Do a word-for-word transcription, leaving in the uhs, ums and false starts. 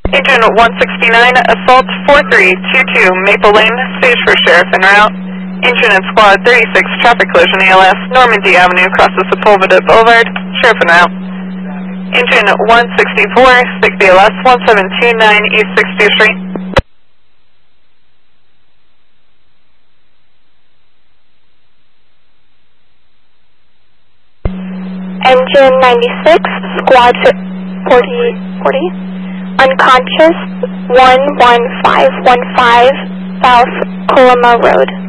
Agent one sixty-nine, Assault four three two two, Maple Lane, stage for Sheriff en route. Engine and Squad thirty-six, traffic collision A L S, Normandy Avenue, crosses Sepulveda Boulevard, Sheriff en route. Engine one sixty-four, six B L S one seven two nine, East sixtieth Street. Engine ninety-six, Squad forty, forty, unconscious, one one five one five, South Coloma Road.